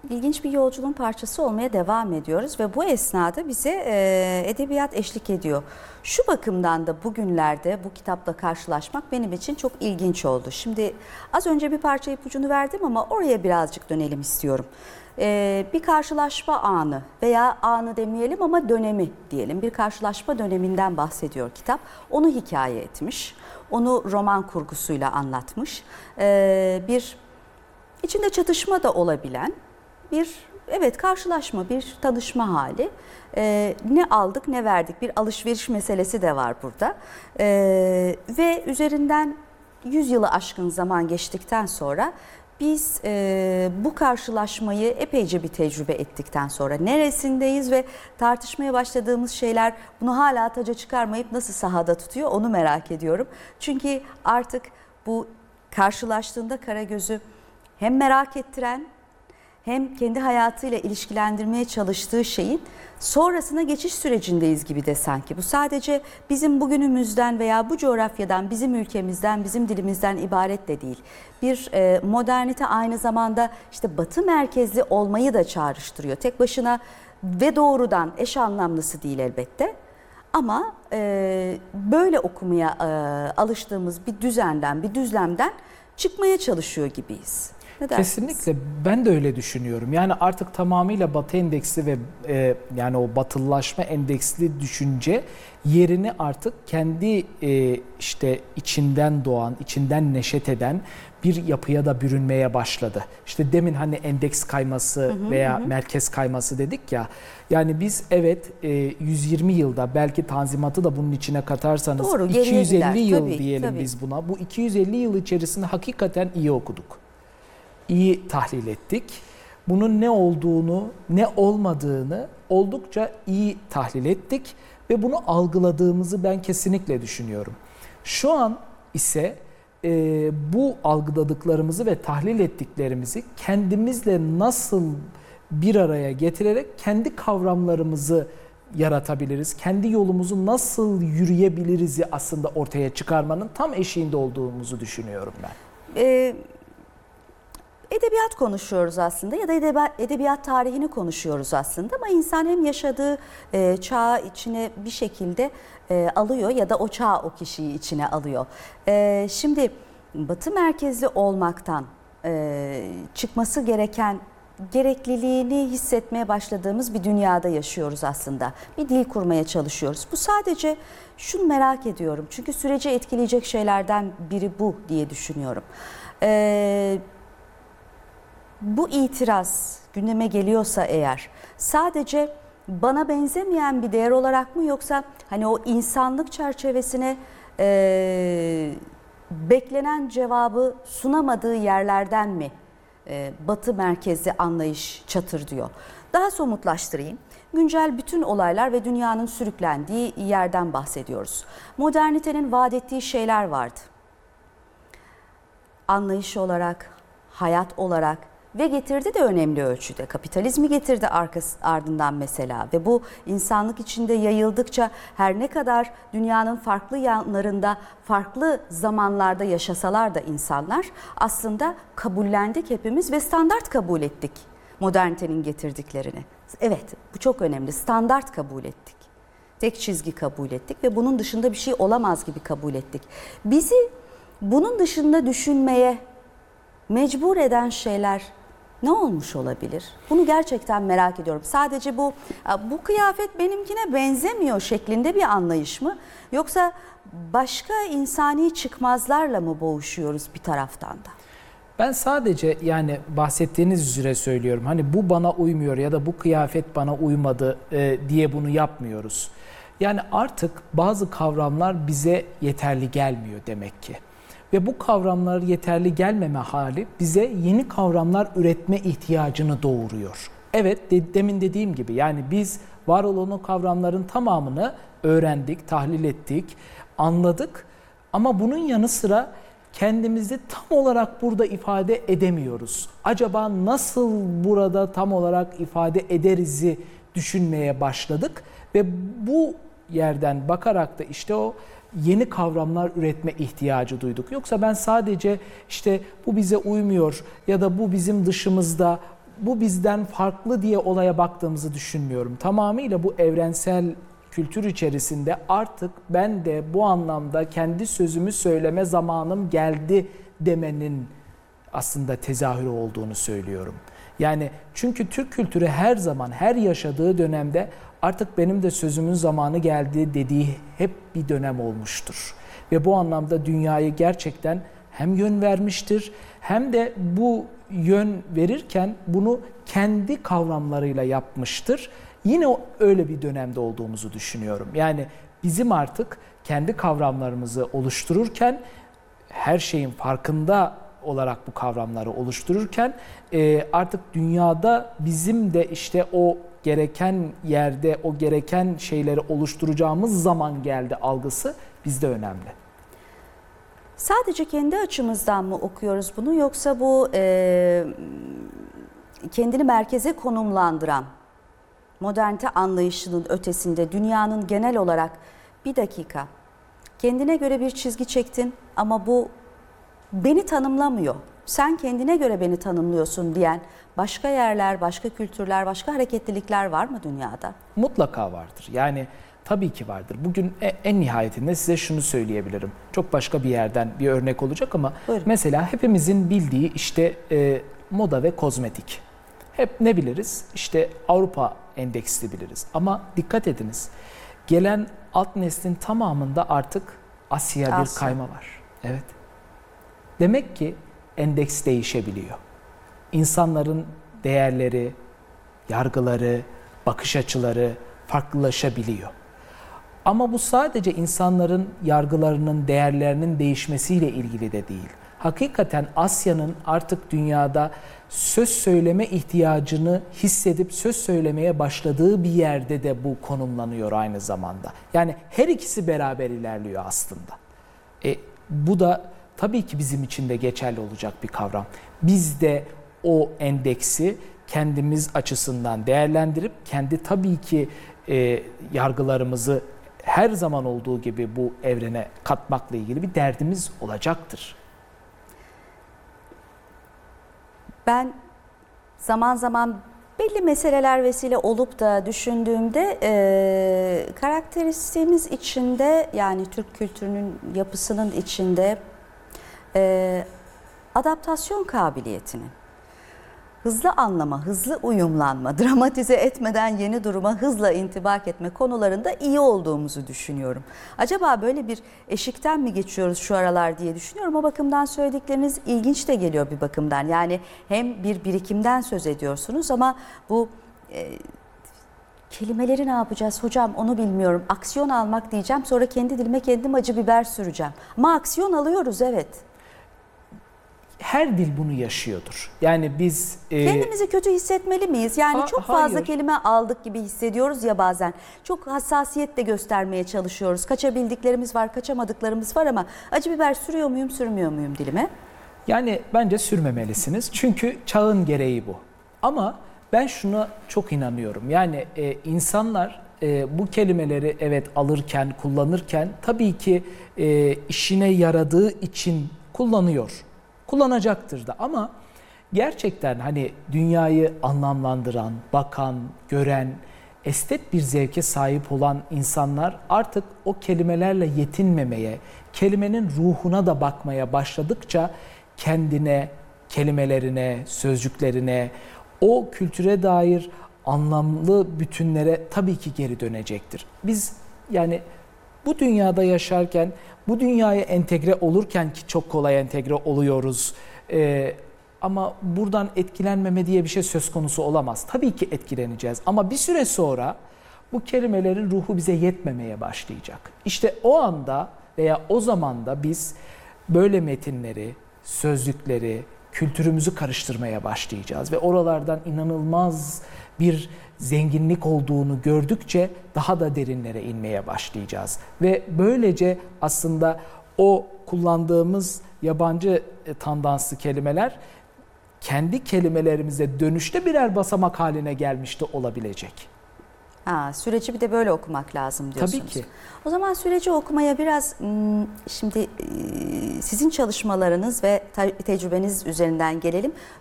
ilginç bir yolculuğun parçası olmaya devam ediyoruz ve bu esnada bize edebiyat eşlik ediyor. Şu bakımdan da bugünlerde bu kitapla karşılaşmak benim için çok ilginç oldu. Şimdi az önce bir parça ipucunu verdim ama oraya birazcık dönelim istiyorum. Bir karşılaşma anı veya anı demeyelim ama dönemi diyelim. Bir karşılaşma döneminden bahsediyor kitap. Onu hikaye etmiş, onu roman kurgusuyla anlatmış. Bir içinde çatışma da olabilen bir karşılaşma, bir tanışma hali. Ne aldık ne verdik, bir alışveriş meselesi de var burada. Ve üzerinden 100 yılı aşkın zaman geçtikten sonra biz bu karşılaşmayı epeyce bir tecrübe ettikten sonra neresindeyiz ve tartışmaya başladığımız şeyler bunu hala taca çıkarmayıp nasıl sahada tutuyor onu merak ediyorum. Çünkü artık bu karşılaştığında Karagöz'ü hem merak ettiren hem kendi hayatıyla ilişkilendirmeye çalıştığı şeyin sonrasına geçiş sürecindeyiz gibi de sanki. Bu sadece bizim bugünümüzden veya bu coğrafyadan, bizim ülkemizden, bizim dilimizden ibaret de değil. Bir modernite aynı zamanda işte Batı merkezli olmayı da çağrıştırıyor. Tek başına ve doğrudan eş anlamlısı değil elbette. Ama böyle okumaya alıştığımız bir düzenden, bir düzlemden çıkmaya çalışıyor gibiyiz. Kesinlikle ben de öyle düşünüyorum. Yani artık tamamıyla Batı endeksli ve yani o batılılaşma endeksli düşünce yerini artık kendi işte içinden doğan, içinden neşet eden bir yapıya da bürünmeye başladı. İşte demin hani endeks kayması veya merkez kayması dedik ya. Yani biz 120 yılda belki Tanzimat'ı da bunun içine katarsanız doğru, 250 yıl tabii, diyelim tabii. biz buna. Bu 250 yıl içerisinde hakikaten iyi okuduk. İyi tahlil ettik. Bunun ne olduğunu, ne olmadığını oldukça iyi tahlil ettik ve bunu algıladığımızı ben kesinlikle düşünüyorum. Şu an ise bu algıladıklarımızı ve tahlil ettiklerimizi kendimizle nasıl bir araya getirerek kendi kavramlarımızı yaratabiliriz, kendi yolumuzu nasıl yürüyebiliriz'i aslında ortaya çıkarmanın tam eşiğinde olduğumuzu düşünüyorum ben. Edebiyat konuşuyoruz aslında ya da edebiyat tarihini konuşuyoruz aslında ama insan hem yaşadığı çağı içine bir şekilde alıyor ya da o çağ o kişiyi içine alıyor. Şimdi Batı merkezli olmaktan çıkması gereken gerekliliğini hissetmeye başladığımız bir dünyada yaşıyoruz aslında. Bir dil kurmaya çalışıyoruz. Bu sadece şunu merak ediyorum çünkü süreci etkileyecek şeylerden biri bu diye düşünüyorum. Bu itiraz gündeme geliyorsa eğer sadece bana benzemeyen bir değer olarak mı yoksa hani o insanlık çerçevesine beklenen cevabı sunamadığı yerlerden mi Batı merkezli anlayış çatır diyor. Daha somutlaştırayım. Güncel bütün olaylar ve dünyanın sürüklendiği yerden bahsediyoruz. Modernitenin vaat ettiği şeyler vardı. Anlayış olarak, hayat olarak ve getirdi de önemli ölçüde. Kapitalizmi getirdi ardından mesela ve bu insanlık içinde yayıldıkça her ne kadar dünyanın farklı yanlarında, farklı zamanlarda yaşasalar da insanlar aslında kabullendik hepimiz ve standart kabul ettik modernitenin getirdiklerini. Evet, bu çok önemli. Standart kabul ettik. Tek çizgi kabul ettik ve bunun dışında bir şey olamaz gibi kabul ettik. Bizi bunun dışında düşünmeye mecbur eden şeyler ne olmuş olabilir? Bunu gerçekten merak ediyorum. Sadece bu kıyafet benimkine benzemiyor şeklinde bir anlayış mı? Yoksa başka insani çıkmazlarla mı boğuşuyoruz bir taraftan da? Ben sadece yani bahsettiğiniz üzere söylüyorum. Hani bu bana uymuyor ya da bu kıyafet bana uymadı diye bunu yapmıyoruz. Yani artık bazı kavramlar bize yeterli gelmiyor demek ki. Ve bu kavramlar yeterli gelmeme hali bize yeni kavramlar üretme ihtiyacını doğuruyor. Evet, demin dediğim gibi yani biz var olan o kavramların tamamını öğrendik, tahlil ettik, anladık. Ama bunun yanı sıra kendimizi tam olarak burada ifade edemiyoruz. Acaba nasıl burada tam olarak ifade ederiz'i düşünmeye başladık. Ve bu yerden bakarak da işte o yeni kavramlar üretme ihtiyacı duyduk. Yoksa ben sadece işte bu bize uymuyor ya da bu bizim dışımızda bu bizden farklı diye olaya baktığımızı düşünmüyorum. Tamamıyla bu evrensel kültür içerisinde artık ben de bu anlamda kendi sözümü söyleme zamanım geldi demenin aslında tezahürü olduğunu söylüyorum. Yani çünkü Türk kültürü her zaman, her yaşadığı dönemde artık benim de sözümün zamanı geldi dediği hep bir dönem olmuştur. Ve bu anlamda dünyayı gerçekten hem yön vermiştir hem de bu yön verirken bunu kendi kavramlarıyla yapmıştır. Yine öyle bir dönemde olduğumuzu düşünüyorum. Yani bizim artık kendi kavramlarımızı oluştururken, her şeyin farkında olarak bu kavramları oluştururken artık dünyada bizim de işte o gereken yerde o gereken şeyleri oluşturacağımız zaman geldi algısı bizde önemli. Sadece kendi açımızdan mı okuyoruz bunu, yoksa bu kendini merkeze konumlandıran modernite anlayışının ötesinde dünyanın genel olarak bir dakika kendine göre bir çizgi çektin ama bu beni tanımlamıyor, sen kendine göre beni tanımlıyorsun diyen başka yerler, başka kültürler, başka hareketlilikler var mı dünyada? Mutlaka vardır. Yani tabii ki vardır. Bugün en nihayetinde size şunu söyleyebilirim. Çok başka bir yerden bir örnek olacak ama buyurun. Mesela hepimizin bildiği işte moda ve kozmetik. Hep ne biliriz? İşte Avrupa endeksli biliriz. Ama dikkat ediniz. Gelen alt neslin tamamında artık Asya bir kayma var. Evet. Demek ki endeks değişebiliyor. İnsanların değerleri, yargıları, bakış açıları farklılaşabiliyor. Ama bu sadece insanların yargılarının, değerlerinin değişmesiyle ilgili de değil. Hakikaten Asya'nın artık dünyada söz söyleme ihtiyacını hissedip söz söylemeye başladığı bir yerde de bu konumlanıyor aynı zamanda. Yani her ikisi beraber ilerliyor aslında. Bu da tabii ki bizim için de geçerli olacak bir kavram. Biz de o endeksi kendimiz açısından değerlendirip kendi tabii ki yargılarımızı her zaman olduğu gibi bu evrene katmakla ilgili bir derdimiz olacaktır. Ben zaman zaman belli meseleler vesile olup da düşündüğümde karakteristiğimiz içinde, yani Türk kültürünün yapısının içinde adaptasyon kabiliyetinin, hızlı anlama, hızlı uyumlanma, dramatize etmeden yeni duruma hızla intibak etme konularında iyi olduğumuzu düşünüyorum. Acaba böyle bir eşikten mi geçiyoruz şu aralar diye düşünüyorum. O bakımdan söyledikleriniz ilginç de geliyor bir bakımdan. Yani hem bir birikimden söz ediyorsunuz ama bu kelimeleri ne yapacağız hocam onu bilmiyorum. Aksiyon almak diyeceğim, sonra kendi dilime kendim acı biber süreceğim. Ama aksiyon alıyoruz, evet. Her dil bunu yaşıyordur. Yani biz kendimizi kötü hissetmeli miyiz? Yani çok fazla hayır. kelime aldık gibi hissediyoruz ya bazen. Çok hassasiyet de göstermeye çalışıyoruz. Kaçabildiklerimiz var, kaçamadıklarımız var ama acı biber sürüyor muyum, sürmüyor muyum dilime? Yani bence sürmemelisiniz. Çünkü çağın gereği bu. Ama ben şuna çok inanıyorum. Yani insanlar bu kelimeleri evet alırken, kullanırken tabii ki işine yaradığı için kullanıyor. Kullanacaktır da ama gerçekten hani dünyayı anlamlandıran, bakan, gören, estet bir zevke sahip olan insanlar artık o kelimelerle yetinmemeye, kelimenin ruhuna da bakmaya başladıkça kendine, kelimelerine, sözcüklerine, o kültüre dair anlamlı bütünlere tabii ki geri dönecektir. Biz yani bu dünyada yaşarken, bu dünyaya entegre olurken ki çok kolay entegre oluyoruz. Ama buradan etkilenmeme diye bir şey söz konusu olamaz. Tabii ki etkileneceğiz ama bir süre sonra bu kelimelerin ruhu bize yetmemeye başlayacak. İşte o anda veya o zaman da biz böyle metinleri, sözlükleri, kültürümüzü karıştırmaya başlayacağız ve oralardan inanılmaz bir zenginlik olduğunu gördükçe daha da derinlere inmeye başlayacağız. Ve böylece aslında o kullandığımız yabancı tandanslı kelimeler kendi kelimelerimize dönüşte birer basamak haline gelmiş de olabilecek. Süreci bir de böyle okumak lazım diyorsunuz. Tabii ki. O zaman süreci okumaya biraz şimdi sizin çalışmalarınız ve tecrübeniz üzerinden gelelim.